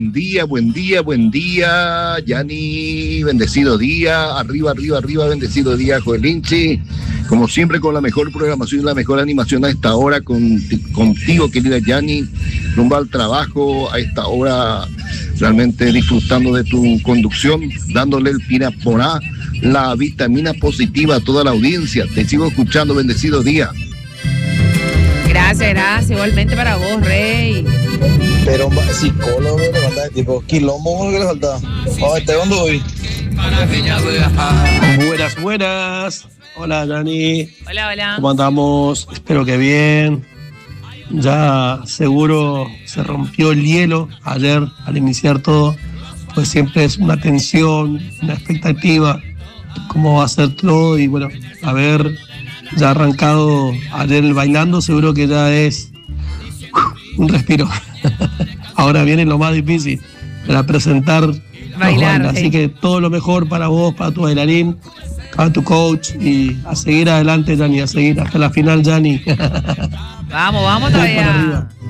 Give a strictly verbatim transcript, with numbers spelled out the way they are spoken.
Buen día, buen día, buen día, Yani, bendecido día, arriba, arriba, arriba, bendecido día, Joelinchi, como siempre con la mejor programación y la mejor animación a esta hora, con, contigo, querida Yani, rumbo al trabajo, a esta hora, realmente disfrutando de tu conducción, dándole el piraporá, la vitamina positiva a toda la audiencia, te sigo escuchando, bendecido día. Gracias, gracias, igualmente para vos, Rey. Pero un psicólogo le falta tipo quilombo que le falta. Vamos a ver, ¿dónde voy? Buenas, buenas. Hola, Dani. Hola, hola. ¿Cómo andamos? Espero que bien. Ya seguro se rompió el hielo ayer al iniciar todo. Pues siempre es una tensión, una expectativa, cómo va a ser todo. Y bueno, a ver, ya arrancado ayer el bailando, seguro que ya es un respiro. Ahora viene lo más difícil, para presentar bailar, así hey. que todo lo mejor para vos, para tu bailarín, para tu coach, y a seguir adelante, Yanni, a seguir hasta la final, Yanni. Vamos, vamos todavía.